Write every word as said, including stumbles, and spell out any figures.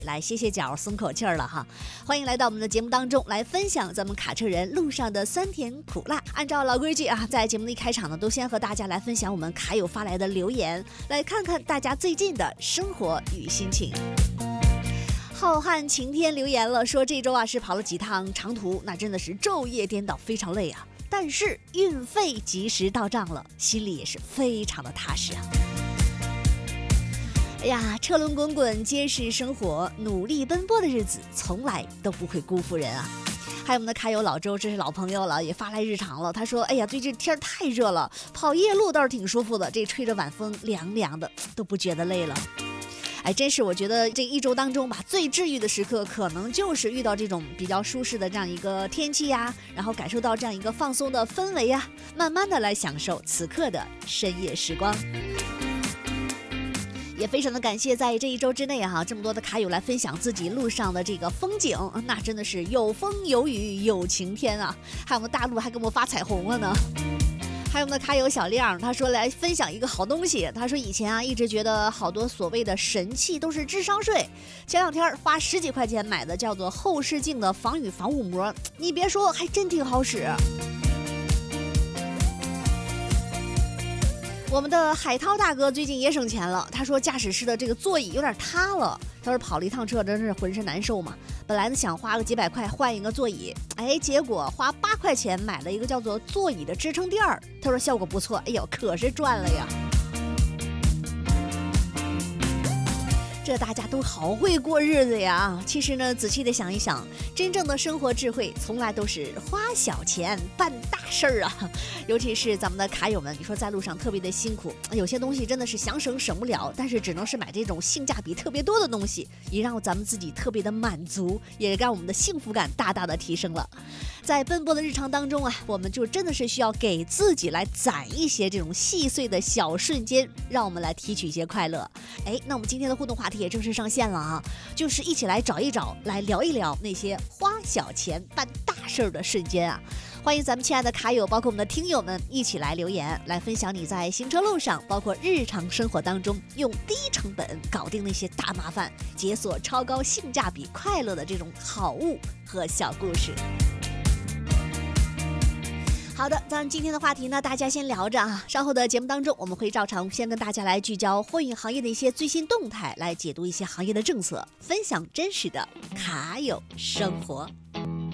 来歇歇脚松口气儿了哈。欢迎来到我们的节目当中来分享咱们卡车人路上的酸甜苦辣。按照老规矩啊，在节目的一开场呢，都先和大家来分享我们卡友发来的留言，来看看大家最近的生活与心情。浩瀚晴天留言了，说这周啊是跑了几趟长途，那真的是昼夜颠倒，非常累啊。但是运费及时到账了，心里也是非常的踏实啊。哎呀，车轮滚滚，皆是生活，努力奔波的日子从来都不会辜负人啊。还有我们的卡友老周，这是老朋友了，也发来日常了。他说：“哎呀，最近天太热了，跑夜路倒是挺舒服的，这吹着晚风，凉凉的，都不觉得累了。”哎，真是，我觉得这一周当中吧，最治愈的时刻，可能就是遇到这种比较舒适的这样一个天气呀，然后感受到这样一个放松的氛围呀，慢慢的来享受此刻的深夜时光。也非常的感谢在这一周之内哈、啊，这么多的卡友来分享自己路上的这个风景，那真的是有风有雨有晴天啊！还有我们大陆还给我们发彩虹了呢。还有我们的卡友小亮，他说来分享一个好东西。他说以前啊一直觉得好多所谓的神器都是智商税，前两天花十几块钱买的叫做后视镜的防雨防雾膜，你别说还真挺好使。我们的海涛大哥最近也省钱了，他说驾驶室的这个座椅有点塌了，他说跑了一趟车真是浑身难受嘛。本来呢想花个几百块换一个座椅，哎，结果花八块钱买了一个叫做座椅的支撑垫儿，他说效果不错，哎呦可是赚了呀。这大家都好会过日子呀！其实呢，仔细的想一想，真正的生活智慧从来都是花小钱办大事儿啊！尤其是咱们的卡友们，你说在路上特别的辛苦，有些东西真的是想省省不了，但是只能是买这种性价比特别多的东西，也让咱们自己特别的满足，也让我们的幸福感大大的提升了。在奔波的日常当中啊，我们就真的是需要给自己来攒一些这种细碎的小瞬间，让我们来提取一些快乐。哎，那我们今天的互动话题也正式上线了啊，就是一起来找一找，来聊一聊那些花小钱办大事的瞬间啊！欢迎咱们亲爱的卡友，包括我们的听友们一起来留言，来分享你在行车路上，包括日常生活当中，用低成本搞定那些大麻烦，解锁超高性价比快乐的这种好物和小故事。好的，咱们今天的话题呢，大家先聊着啊。稍后的节目当中，我们会照常先跟大家来聚焦货运行业的一些最新动态，来解读一些行业的政策，分享真实的卡友生活。